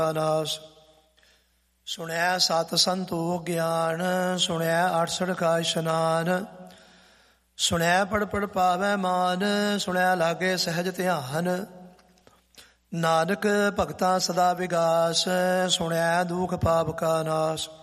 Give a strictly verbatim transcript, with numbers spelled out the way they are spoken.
ਨਾਸ। ਸੁਣਿਆ ਸਤ ਸੰਤੋਖ ਗਿਆਨ, ਸੁਣਿਆ ਅਠਸਠ ਕਾ ਇਸ਼ਨਾਨ। ਸੁਣਿਆ ਪੜ ਪੜ ਪਾਵੈ ਮਾਨ, ਸੁਣਿਆ ਲਾਗੇ ਸਹਿਜ ਧਿਆਨ। ਨਾਨਕ ਭਗਤਾਂ ਸਦਾ ਵਿਗਾਸ, ਸੁਣਿਆ ਦੁਖ ਪਾਪ ਕਾ ਨਾਸ।